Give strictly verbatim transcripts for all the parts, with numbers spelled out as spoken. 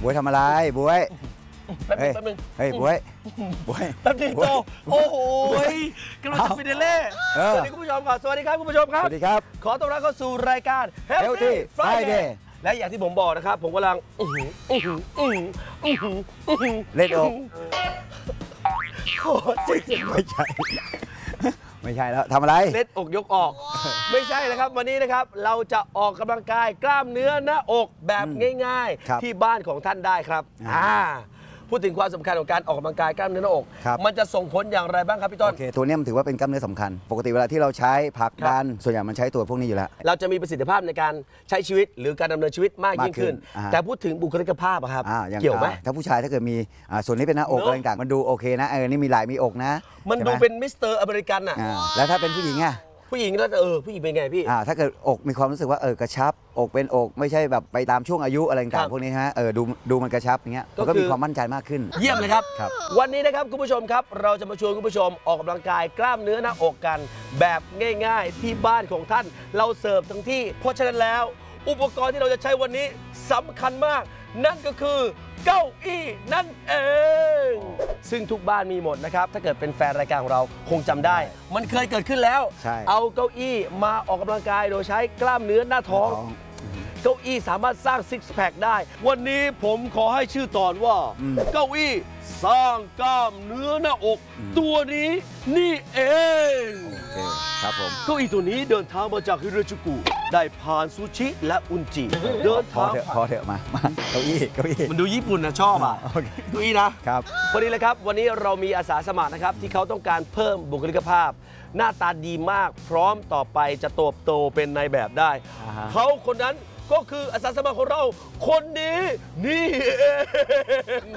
บ๊วยทำอะไรบ๊วยแป๊บนึงแป๊บนึงเฮ้ยบ๊วยบ๊วยแป๊บนึงโจโอ้โหกำลังจะฟินเล่สวัสดีคุณผู้ชมก่อนสวัสดีครับคุณผู้ชมครับสวัสดีครับขอต้อนรับเข้าสู่รายการ Healthy Friday และอย่างที่ผมบอกนะครับผมกำลังเล่นอกโอ้จริงไม่ใช่ไม่ใช่แล้วทำอะไรเล่นอกยกออกไม่ใช่นะครับวันนี้นะครับเราจะออกกำลังกายกล้ามเนื้อหน้าอกแบบง่ายๆที่บ้านของท่านได้ครับอ่าพูดถึงความสำคัญของการออกกำลังกายกล้ามเนื้อหน้าอกมันจะส่งผลอย่างไรบ้างครับพี่ต้นโอเคตัวนี้มันถือว่าเป็นกล้ามเนื้อสำคัญปกติเวลาที่เราใช้ผลักดันส่วนใหญ่มันใช้ตัวพวกนี้อยู่แล้วเราจะมีประสิทธิภาพในการใช้ชีวิตหรือการดำเนินชีวิตมากยิ่งขึ้นแต่พูดถึงบุคลิกภาพครับเกี่ยวไหมถ้าผู้ชายถ้าเกิดมีส่วนนี้เป็นหน้าอกอะไรต่างๆมันดูโอเคนะเออนี่มีไหล่มีอกนะมันดูเป็นมิสเตอร์อเมริกันอ่ะแล้วถ้าเป็นผู้หญิงอ่ะผู้หญิงแล้วเออผู้หญิงเป็นไงพี่อ่าถ้าเกิดอกมีความรู้สึกว่าเออกระชับอกเป็นอกไม่ใช่แบบไปตามช่วงอายุอะไรต่างๆพวกนี้ฮะเออดูดูมันกระชับอย่างเงี้ยก็มีความมั่นใจมากขึ้นเยี่ยมเลยครับวันนี้นะครับคุณผู้ชมครับเราจะมาชวนคุณผู้ชมออกกำลังกายกล้ามเนื้อหน้าอกกันแบบง่ายๆที่บ้านของท่านเราเสิร์ฟทั้งที่เพราะฉะนั้นแล้วอุปกรณ์ที่เราจะใช้วันนี้สำคัญมากนั่นก็คือเก้าอี้นั่นเองซึ่งทุกบ้านมีหมดนะครับถ้าเกิดเป็นแฟนรายการของเราคงจำได้มันเคยเกิดขึ้นแล้วเอาเก้าอี้มาออกกำลังกายโดยใช้กล้ามเนื้อหน้าท้องเก้าอี้สามารถสร้างซิกแพคได้วันนี้ผมขอให้ชื่อตอนว่าเก้าอี้สร้างกล้ามเนื้อหน้าอกตัวนี้นี่เองครับผมเก้าอี้ตัวนี้เดินทางมาจากฮิราจูกุได้ผ่านซูชิและอุนจิเดินทางพอเถอะมาเก้าอี้เก้าอี้มันดูญี่ปุ่นนะชอบอ่ะเก้าอี้นะครับพอดีเลยครับวันนี้เรามีอาสาสมัครนะครับที่เขาต้องการเพิ่มบุคลิกภาพหน้าตาดีมากพร้อมต่อไปจะโตโตเป็นนายแบบได้เขาคนนั้นก็คืออาสาสมัครของเราคนนี้นี่เอง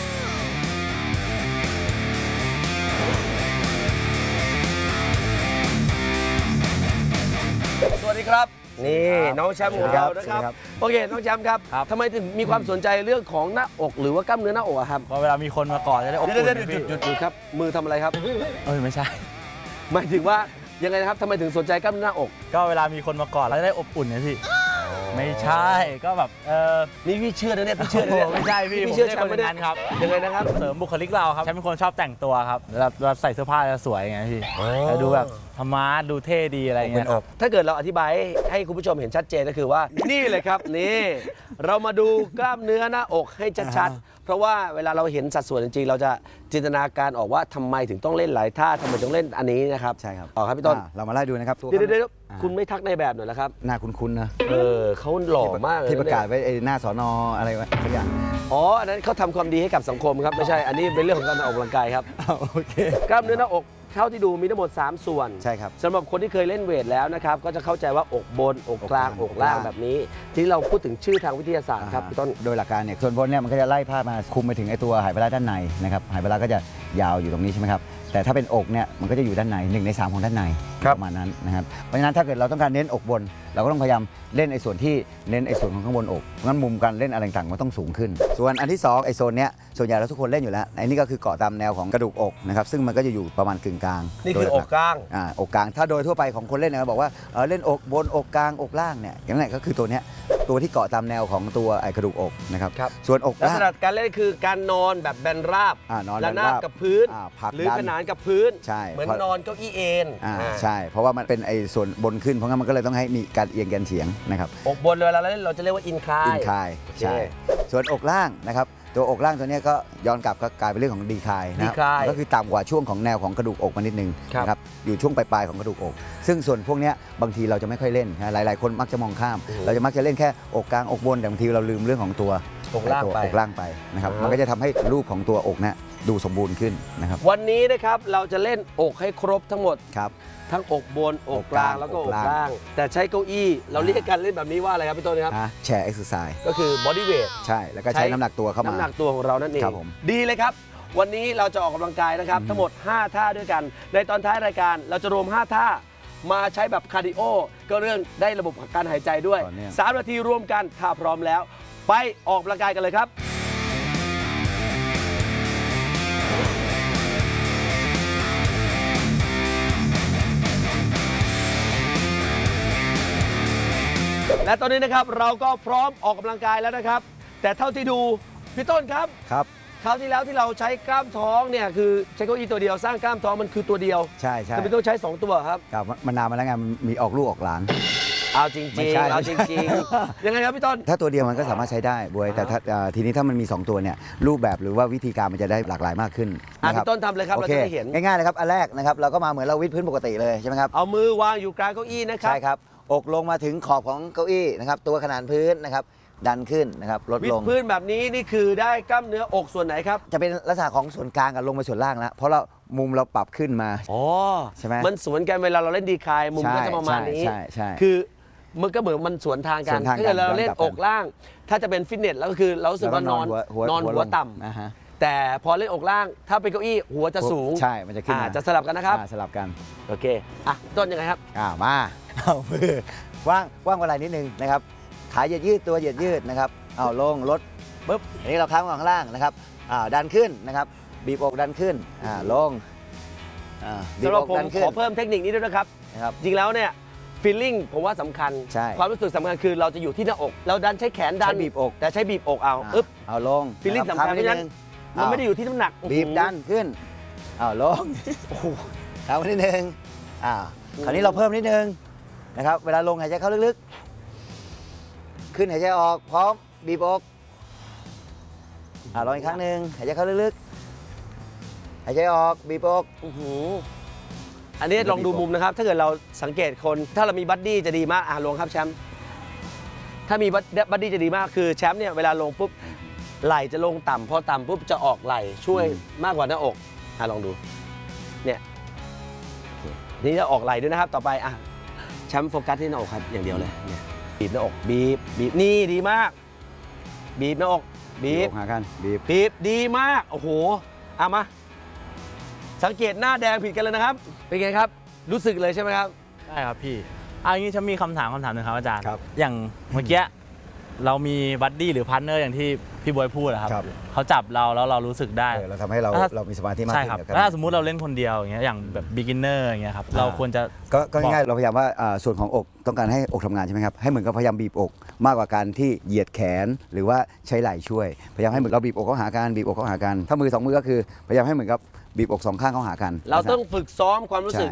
สวัสดีครับนี่น้องแชมป์ของเรานะครับโอเคน้องแชมป์ครับทำไมถึงมีความสนใจเรื่องของหน้าอกหรือว่ากล้ามเนื้อหน้าอกครับเพราะเวลามีคนมาก่อนจะได้อบอุ่นหยุดหยุดหยุดครับมือทำอะไรครับเอ้ยไม่ใช่หมายถึงว่ายังไงนะครับทำไมถึงสนใจกล้ามเนื้อหน้าอกก็เวลามีคนมาก่อนแล้วจะได้อบอุ่นไงพี่ไม่ใช่ก็แบบเออนี่พี่เชื่อนะเนี่ยพี่เชื่อเนี่ยไม่ใช่พี่พี่เชื่อแชมป์นั้นครับยังไงนะครับเสริมบุคลิกเราครับแชมป์เป็นคนชอบแต่งตัวครับเราใส่เสื้อผ้าจะสวยไงพี่ดูแบบธรรมะดูเท่ดีอะไรเงี้ยถ้าเกิดเราอธิบายให้คุณผู้ชมเห็นชัดเจนก็คือว่านี่เลยครับนี่เรามาดูกล้ามเนื้อหน้าอกให้ชัดๆเพราะว่าเวลาเราเห็นสัดส่วนจริงๆเราจะจินตนาการออกว่าทำไมถึงต้องเล่นหลายท่าทำไมต้องเล่นอันนี้นะครับใช่ครับต่อครับพี่ต้นเรามาไล่ดูนะครับเดี๋ยวๆคุณไม่ทักในแบบหน่อยแล้วครับหน้าคุ้นๆนะเออเขาหล่อมากเลยที่ประกาศไว้หน้าสอนออะไรวะสักอย่างอ๋ออันนั้นเขาทำความดีให้กับสังคมครับไม่ใช่อันนี้เป็นเรื่องของการออกกำลังกายครับโอเคกล้ามเนื้อหน้าอกเท่าที่ดูมีทั้งหมดสามส่วนใช่ครับสำหรับคนที่เคยเล่นเวทแล้วนะครับก็จะเข้าใจว่าอกบนอกกลางอกล่างแบบนี้ที่เราพูดถึงชื่อทางวิทยาศาสตร์ครับพี่ต้นโดยหลักการเนี่ยส่วนบนเนี่ยมันก็จะไล่ภาพมาคุมไปถึงไอตัวไหปลาร้าด้านในนะครับไหปลาร้าก็จะยาวอยู่ตรงนี้ใช่ไหมครับแต่ถ้าเป็นอกเนี่ยมันก็จะอยู่ด้านในหนึ่งในสามของด้านในประมาณนั้นนะครับเพราะฉะนั้นถ้าเกิดเราต้องการเน้นอกบนเราก็ต้องพยายามเล่นไอ้ส่วนที่เน้นไอ้ส่วนของข้างบนอกงั้นมุมการเล่นอะไรต่างๆมันต้องสูงขึ้นส่วนอันที่สองไอ้โซนเนี้ยส่วนใหญ่เราทุกคนเล่นอยู่แล้วไอ้นี่ก็คือเกาะตามแนวของกระดูกอกนะครับซึ่งมันก็จะอยู่ประมาณกึ่งกลางนี่คืออกกลางอ่าอกกลางถ้าโดยทั่วไปของคนเล่นเนี่ยบอกว่าเออเล่นอกบนอกกลางอกล่างเนี่ยอย่างนั้นก็คือตัวเนี้ยตัวที่เกาะตามแนวของตัวไอ้กระดูกอกนะครับส่วนอกลักษณะการเล่นคือการนอนแบบแบนราบและหน้ากับพื้นหรือขนานกับพื้นเหมือนนอนเก้าอี้เอ็นใช่เพราะว่ามันเป็นไอ้ส่วนบนขึ้นเพราะงั้นมันก็เลยต้องให้มีการเอียงกันเฉียงนะครับอกบนเวลาเราเล่นเราจะเรียกว่าอินคลายอินคลายใช่ส่วนอกล่างนะครับตัวอกล่างตัวนี้ก็ย้อนกลับก็กลายเป็นเรื่องของดีคลายนะครับก็คือต่ำกว่าช่วงของแนวของกระดูกอกมานิดนึงนะครับอยู่ช่วงปลายๆของกระดูกอกซึ่งส่วนพวกนี้บางทีเราจะไม่ค่อยเล่นหลายๆคนมักจะมองข้ามเราจะมักจะเล่นแค่อกกลางอกบนแต่บางทีเราลืมเรื่องของตัวอกล่างไปอกล่างไปนะครับมันก็จะทำให้รูปของตัวอกนะดูสมบูรณ์ขึ้นนะครับวันนี้นะครับเราจะเล่นอกให้ครบทั้งหมดครับทั้งอกบนอกกลางแล้วก็อกล่างแต่ใช้เก้าอี้เราเรียกกันเล่นแบบนี้ว่าอะไรครับพี่ต้นครับแชร์เอ็กซ์ไซส์ก็คือบอดี้เวทใช่แล้วก็ใช้น้ำหนักตัวเข้ามาน้ำหนักตัวของเรานั่นเองดีเลยครับวันนี้เราจะออกกำลังกายนะครับทั้งหมดห้าท่าด้วยกันในตอนท้ายรายการเราจะรวมห้าท่ามาใช้แบบคาร์ดิโอก็เรื่องได้ระบบการหายใจด้วยสามนาทีรวมกันถ้าพร้อมแล้วไปออกกำลังกายกันเลยครับและตอนนี้นะครับเราก็พร้อมออกกำลังกายแล้วนะครับแต่เท่าที่ดูพี่ต้นครับครับคราวที่แล้วที่เราใช้กล้ามท้องเนี่ยคือใช้เก้าอี้ตัวเดียวสร้างกล้ามท้องมันคือตัวเดียวใช่ใช่ทำไมต้องใช้สองตัวครับครับมันนานมาแล้วไงมันมีออกลูกออกหลานเอาจริงไม่ๆใช่เอาจริงๆยังไงครับพี่ต้นถ้าตัวเดียวมันก็สามารถใช้ได้บวยแต่ถ้าอ่าทีนี้ถ้ามันมีสองตัวเนี่ยรูปแบบหรือว่าวิธีการมันจะได้หลากหลายมากขึ้นอ่ะนะครับพี่ต้นทำเลยครับโอเราเคจะได้เห็นง่ายๆเลยครับอันแรกนะครับเราก็มาเหมือนเราวิดพื้นปกติเลยใช่ไหมครับเอามือวางอยู่กลางเก้าอี้นะครับใช่ครับอกลงมาถึงขอบของเก้าอี้นะครับตัวขนานพื้นนะครับดันขึ้นนะครับลดวิลดงพื้นแบบนี้นี่คือได้กล้ามเนื้ออกส่วนไหนครับจะเป็นลักษณะของส่วนกลางกับลงไปส่วนล่างแล้วเพราะเรามุมเราปรับขึ้นมาอ๋อใช่ไหมมันสวนกันเวลาเราเล่นดีคายมุมก็จะประมาณนี้ใช่ใช่ใช่คือมันก็เหมือนมันสวนทางกัสนวนทางกันถ้าเกิดเราเล่นย้อนกลัอบ กล่าง ถ้าจะเป็นฟิตเนสแล้วก็คือเรารู้สึกว่านอนนอนหัวต่ำอ่าฮะแต่พอเล่นอกล่าง ถ้าเป็นเก้าอี้หัวจะสูงใช่มันจะขึ้นอ่ามาจะสลับกันนะครับอ่าสลับกันโอเคอ่ะต้นยังไงครับอ่ามาเอามือว่างว่างเวลานิดนึงนะครับขาเหยียดยืดตัวเหยียดยืดนะครับเอาลงลดปุ๊บอันนี้เราค้างไว้ข้างล่างนะครับอ่าดันขึ้นนะครับบีบอกดันขึ้นอ่าลงอ่าบีสำหบรับอกผมดันขึ้ขนอเพิ่มเทคนิคนี้ด้วยนะครับนะครับจริงแล้วเนี่ยฟีลลิ่งผมว่าสำคัญใช่ความรู้สึกสำคัญคือเราจะอยู่ที่หน้าอก เราดันใช้แขนดันใช้บีบอกแต่ใช้บีบอกเอาอ่าอึ๊บเอาลง feeling นะรับสำคัญค้างไว้นิดนึงมันไม่ได้อยู่ที่น้ำหนักบีบดันขึ้นเอาลงโอ้โหค้างไว้นิดนึงอ่าคราวนี้เราเพิ่มนิดนึงนะครับเวลาลงหายใจเข้าลึกๆขึ้นหายใจออกพร้อมบีบอกอ่าลองอีกครั้งหนึ่งหายใจเข้าลึกๆหายใจออกบีบอกอื้อหืออันนี้ลองดูมุมนะครับ ถ้าเกิดเราสังเกตคน ถ้าเรามีบัดดี้จะดีมาก อ่ะลงครับแชมป์ ถ้ามีบัดบัดดี้จะดีมาก คือแชมป์เนี่ยเวลาลงปุ๊บ ไหล่จะลงต่ำพอต่ำปุ๊บจะออกไหล่ช่วยมากกว่าหน้าอก อ่ะลองดู เนี่ย นี่จะออกไหล่ด้วยนะครับ ต่อไปอ่ะแชมป์โฟกัสที่หน้าอกครับอย่างเดียวเลย เนี่ยบีบหน้าอก บีบ บีบ นี่ดีมาก บีบหน้าอก บีบีบบหากันบีบบีบดีมาก โอ้โหเอามา สังเกตหน้าแดงผิดกันเลยนะครับ เป็นไงครับ รู้สึกเลยใช่ไหมครับใช่ครับพี่เอาอย่างนี้ฉันมีคำถามคำถามหนึ่งครับอาจารย์ครับอย่างเมื่อกี้เรามีบัดดี้หรือพาร์ทเนอร์อย่างที่พี่บอยพูดอะครับครับเขาจับเราแล้วเรารู้สึกได้เออเราทำให้เราถ้าเรามีสมาธิมากใช่ขึ้นครับกับกรแล้วถ้าสมมุติเราเล่นคนเดียวอย่างเงี้ยอย่างแบบ beginner อย่างเงี้ยครับเราควรจะก็ก็ง่ายๆเราพยายามว่าอ่าส่วนของอกต้องการให้อกทำงานใช่ไหมครับให้เหมือนกับพยายามบีบอก มากกว่าการที่เหยียดแขนหรือว่าใช้ไหล่ช่วยพยายามให้เหมือนเราบีบอกเข้าหากันบีบอกเข้าหากันถ้ามือสองมือก็คือพยายามให้เหมือนกับบีบอกสองข้างเข้าหากันเราต้องฝึกซ้อมความรู้สึกใช่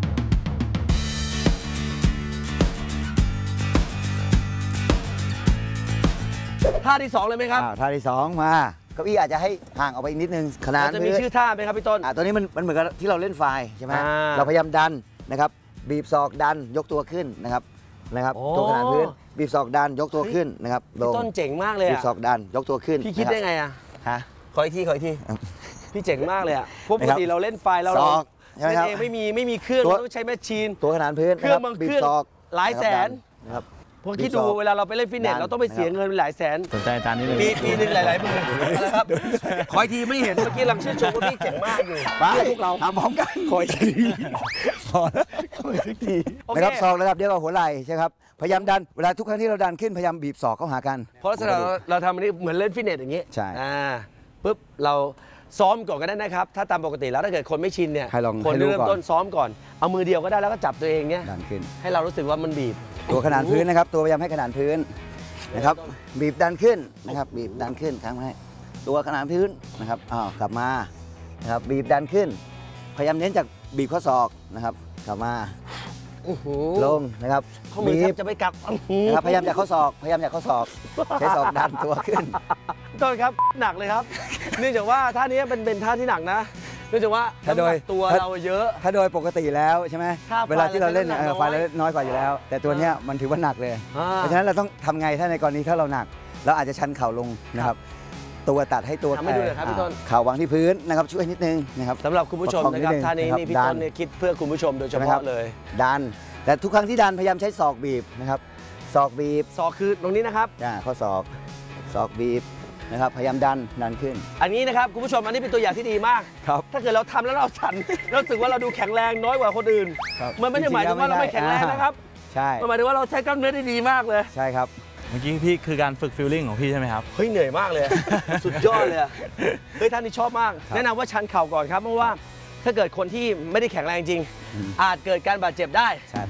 ท่าที่สองเลยไหมครับอ่าท่าที่สองมาเก้าอี้อาจจะให้ห่างออกไปอีกนิดนึงขนาดเราจะมีชื่อท่าไหมครับพี่ต้นอ่าตัวนี้มันมันเหมือนกับที่เราเล่นไฟล์ใช่ไหมอ่าเราพยายามดันนะครับบีบศอกดันยกตัวขึ้นนะครับนะครับโอ้ตัวขนาดพื้นบีบศอกดันยกตัวขึ้นนะครับลพี่งต้นเจ๋งมากเลยบีบอะศอกดันยกตัวขึ้นพี่คิดได้ไงอะฮะขออีกทีขออีกที พี่เจ๋งมากเลยอะเพราะปนะกครับติเราเล่นไฟล์เราศอกใช่ไหมเล่นครับเองไม่มีไม่มีเครื่องตัวเราต้องใช้แมชชีนตัวขนาดพื้นเครื่องนะบางบีเคบรื่องศอกหลายแสนนะครับเพราะคิดบีบดูศอกเวลาเราไปเล่นฟิตเนสดันเราต้องไปเสียเงินหลายแสนสนใจอาจารย์นิดนึงปีปีหนึ่งหลายๆหมื่นนะครับขออีกทีไม่เห็นเมื่อกี้ลังชื่นชมว่าพี่เจ๋งมากอยู่ไปพวกเราทำพร้อมกันคอยทีพอแล้วคอยสักทีโอเคนะครับศอกระดับเดียวกับหัวไหล่ใช่ครับพยายามดันเวลาทุกครั้งที่เราดันขึ้นพยายามบีบศอกเข้าหากันเพราะฉะนั้นเราเราทำอันนี้เหมือนเล่นฟิตเนสอย่างนี้ใช่อ่าปุ๊บเราซ้อมก่อนก็ได้นะครับ ถ้าตามปกติแล้วถ้าเกิดคนไม่ชินเนี่ยให้ลองคนให้รู้เริ่มก่อนต้นซ้อมก่อน เอามือเดียวก็ได้แล้วก็จับตัวเองเนี่ยดันขึ้นให้เรารู้สึกว่ามันบีบตัวขนาดพื้นนะครับ ตัวพยายามให้ขนาดพื้นนะครับ บีบดันขึ้นนะครับ บีบดันขึ้นครั้งให้ตัวขนาดพื้นนะครับอ้าวกลับมานะครับบีบดันขึ้น พยายามเน้นจากบีบข้อศอกนะครับ กลับมาโอ้โหลงนะครับข้อมือบีแทบบจะไปกักนะครับพยายามจากข้อศอกพยายามจากข้อศอกใช้ศอกดันตัวขึ้นต้นครับหนักเลยครับ เนื่องจากว่าท่านี้เป็นเป็นท่าที่หนักนะเนื่องจากว่าถ้าโดยน้ำหนักตัวถ้าเราเยอะถ้าโดยปกติแล้วใช่ไหมถ้าไฟล์เวลาที่เราเล่นเราใช้น้ำหนักเออไฟล์เราน้อยกว่าอยู่แล้ว แต่ตัวเนี้ยมันถือว่าหนักเลยอ่าเพราะฉะนั้นเราต้องทำไงถ้าในกรณีถ้าเราหนัก เราอาจจะชันเข่าลงนะครับ ตัวตัดให้ตัวทำให้ดูหน่อยครับพี่ต้นอ่าเข่าวางที่พื้นนะครับช่วยนิดนึงนะครับสำหรับคุณผู้ชมประคองนะครับนิดนึงท่านี้นะครับนี่พี่ดัต้นนเนี่ยคิดเพื่อคุณผู้ชมโดยเฉใช่ไหมครัพาะบเลยดัน แต่ทุกครั้งที่ดันพยายามใช้ศอกบีบนะครับศอกบีบศอกคือตรงนี้นะครับอ่าข้อศอกศอกบีบนะครับพยายามดันดันขึ้นอันนี้นะครับคุณผู้ชมอันนี้เป็นตัวอย่างที่ดีมากครับถ้าเกิดเราทำแล้วเราสั่น เรารู้สึกว่าเราดูแข็งแรงน้อยกว่าคนอื่นครับมันไม่ได้หมายถึงว่าเราไม่แข็งแรงนะครับใช่มันหมายถึงว่าเราใช้กล้ามเนื้อได้ดีมากเลยใช่ครับเมื่อกี้พี่คือการฝึกฟิลลิ่งของพี่ใช่ไหมครับเฮ้ยเหนื่อยมากเลย สุดยอดเลยอะเฮ้ยท่านนี้ชอบมากครับแนะนำว่าชันเข่าก่อนครับเพราะว่าถ้าเกิดคนที่ไม่ได้แข็งแรงจริงอืมอาจเกิดการบาดเจ็บได้ใช่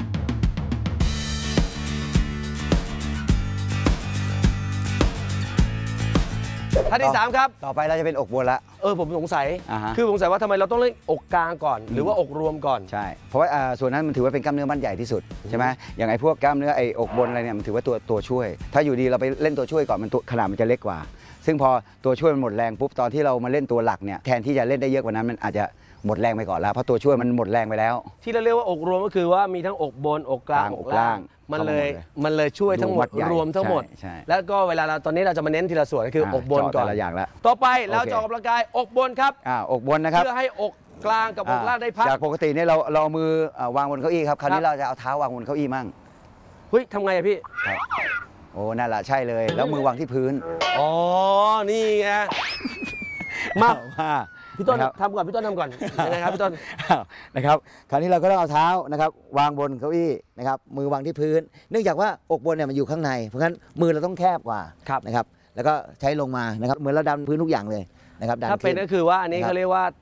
ท่าที่สามครับต่อไปเราจะเป็นอกบนละเออผมสงสัยอ่าฮะคือผมสงสัยว่าทำไมเราต้องเล่นอกกลางก่อน หรือว่าอกรวมก่อนใช่เพราะว่าอ่าส่วนนั้นมันถือว่าเป็นกล้ามเนื้อมัดใหญ่ที่สุดใช่ไหมอย่างไอ้พวกกล้ามเนื้อไอ้อกบนอะไรเนี่ยมันถือว่าตัวตัวช่วย ถ้าอยู่ดีเราไปเล่นตัวช่วยก่อนมันตัวขนาดมันจะเล็กกว่า ซึ่งพอตัวช่วยมันหมดแรงปุ๊บตอนที่เรามาเล่นตัวหลักเนี่ยแทนที่จะเล่นได้เยอะกว่านั้นมันอาจจะหมดแรงไปก่อนแล้วเพราะตัวช่วยมันหมดแรงไปแล้วที่เราเรียกว่าอกรวมก็คือว่ามีทั้งอกบนอกกลางกลางอกล่างอกล่างมันเลยเข้ามาหมดเลยมันเลยช่วยทั้งหมดดูมัดใหญ่รวมทั้งหมดใช่ใช่แล้วก็เวลาเราตอนนี้เราจะมาเน้นทีละส่วนก็คืออกบนก่อนเจาะแต่ละอย่างละต่อไปเราโอเคจะออกกำลังกายอกบนครับอ่าอกบนนะครับเพื่อให้อกกลางกับอกล่างได้พักจากปกติเนี่ยเราเราเอามืออ่าวางบนเก้าอี้ครับคราวครันี้บเราจะเอาเท้าวางบนเก้าอี้มั่งเฮ้ยทำไงอะพี่ครับโอ้นั่นแหละใช่เลย แล้วมือวางที่พื้นอ๋อ นี่ไง มามาพี่ต้นนะครับทำก่อน พี่ต้นทำก่อนยังไงครับพี่ต้นนะครับคราวนี้เราก็ต้องเอาเท้านะครับวางบนเก้าอี้นะครับมือวางที่พื้น เนื่องจากว่าอกบนเนี่ยมันอยู่ข้างในเพราะฉะนั้นมือเราต้องแคบกว่าครับนะครับแล้วก็ใช้ลงมานะครับเหมือนเราดันพื้นทุกอย่างเลยนะครับดันถ้าเป็นขึ้ก็คือว่าอันนี้นะครับเขาเรียกว่า